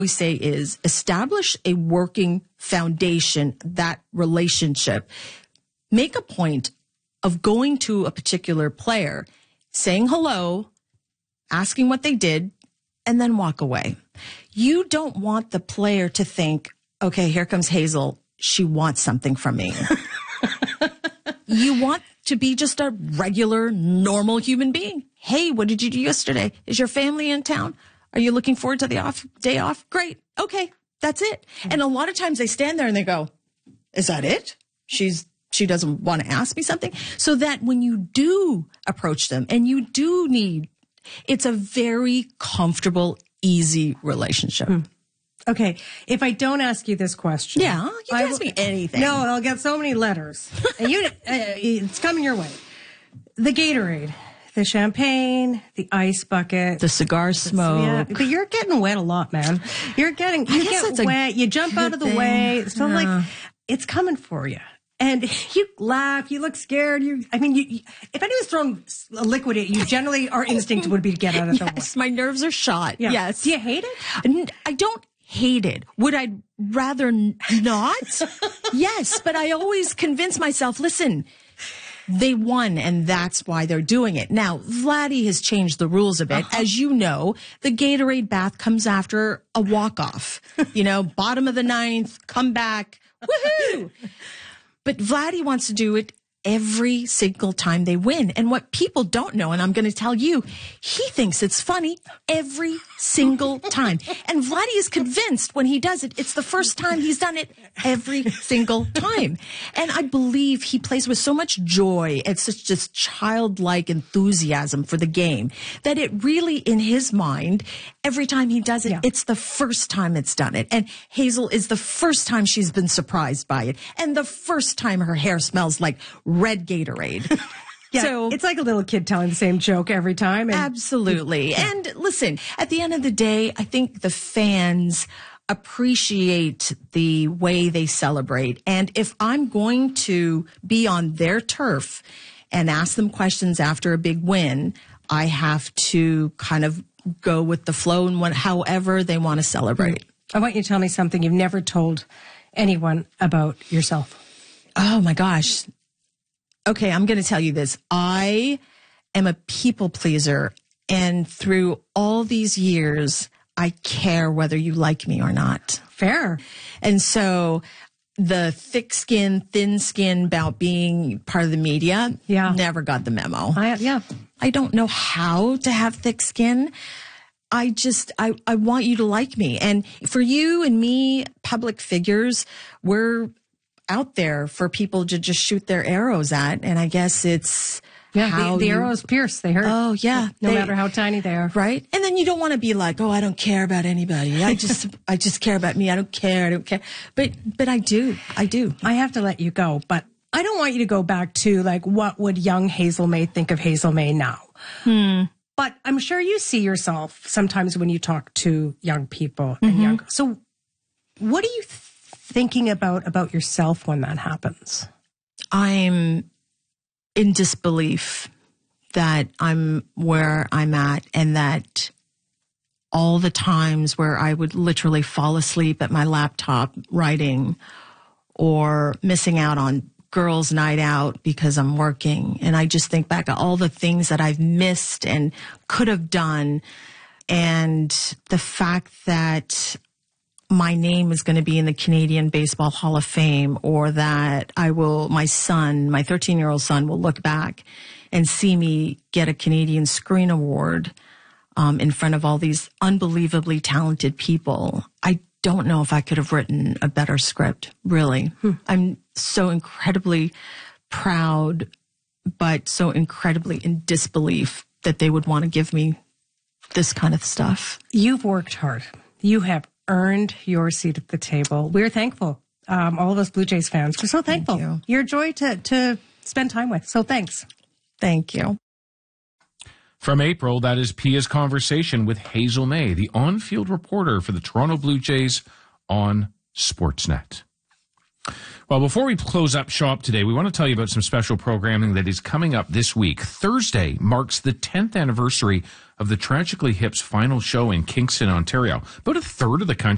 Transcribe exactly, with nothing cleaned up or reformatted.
we say is establish a working foundation, that relationship. Make a point of going to a particular player, saying hello, asking what they did, and then walk away. You don't want the player to think, okay, here comes Hazel. She wants something from me. You want to be just a regular, normal human being. Hey, what did you do yesterday? Is your family in town? Are you looking forward to the off day off? Great. Okay. That's it. And a lot of times they stand there and they go, is that it? She's, she doesn't want to ask me something. So that when you do approach them and you do need, it's a very comfortable, easy relationship. Hmm. Okay, if I don't ask you this question. Yeah, you can ask me anything. No, I'll get so many letters. And you, uh, it's coming your way. The Gatorade, the champagne, the ice bucket. The cigar smoke. Yeah, but you're getting wet a lot, man. You're getting, you get wet, you jump out of the thing. way. So yeah. like, it's coming for you. And you laugh, you look scared. You, I mean, you, you, if anyone's throwing a liquid at you, generally our instinct would be to get out of the way. Yes, my nerves are shot. Yeah. Yes. Do you hate it? I don't hate it. Would I rather not? Yes, but I always convince myself, listen, they won and that's why they're doing it. Now, Vladdy has changed the rules a bit. Uh-huh. As you know, the Gatorade bath comes after a walk-off. You know, bottom of the ninth, come back, woohoo! But Vladdy wants to do it every single time they win. And what people don't know, and I'm going to tell you, he thinks it's funny every single time. And Vladdy is convinced when he does it, it's the first time he's done it every single time. And I believe he plays with so much joy and such just childlike enthusiasm for the game that it really, in his mind, every time he does it, yeah. it's the first time it's done it. And Hazel is the first time she's been surprised by it. And the first time her hair smells like red Gatorade. Yeah, so it's like a little kid telling the same joke every time. And absolutely. Yeah. And listen, at the end of the day, I think the fans appreciate the way they celebrate. And if I'm going to be on their turf and ask them questions after a big win, I have to kind of go with the flow and what, however they want to celebrate. I want you to tell me something you've never told anyone about yourself. Oh my gosh. Okay, I'm going to tell you this. I am a people pleaser, and through all these years, I care whether you like me or not. Fair. And so the thick skin, thin skin about being part of the media, yeah. never got the memo. I, yeah. I don't know how to have thick skin. I just, I, I want you to like me. And for you and me, public figures, we're out there for people to just shoot their arrows at. And I guess it's yeah, how the, the you, arrows pierce. They hurt. Oh, yeah. No they, matter how tiny they are. Right. And then you don't want to be like, oh, I don't care about anybody. I just, I just care about me. I don't care. I don't care. But, but I do. I do. I have to let you go, but I don't want you to go back to like, what would young Hazel May think of Hazel May now? Hmm. But I'm sure you see yourself sometimes when you talk to young people and mm-hmm. young. So what are you th- thinking about, about yourself when that happens? I'm in disbelief that I'm where I'm at, and that all the times where I would literally fall asleep at my laptop writing, or missing out on girls' night out because I'm working. And I just think back to all the things that I've missed and could have done. And the fact that my name is going to be in the Canadian Baseball Hall of Fame, or that I will, my son, my thirteen-year-old son will look back and see me get a Canadian Screen Award um, in front of all these unbelievably talented people. I don't know if I could have written a better script, really. Hmm. I'm so incredibly proud, but so incredibly in disbelief that they would want to give me this kind of stuff. You've worked hard. You have earned your seat at the table. We're thankful. Um, all of us Blue Jays fans, we're so thankful. Thank you. You're a joy to, to spend time with. So thanks. Thank you. From April, that is Pia's conversation with Hazel May, the on-field reporter for the Toronto Blue Jays on Sportsnet. Well, before we close up shop today, we want to tell you about some special programming that is coming up this week. Thursday marks the tenth anniversary of the Tragically Hip's final show in Kingston, Ontario. About a third of the country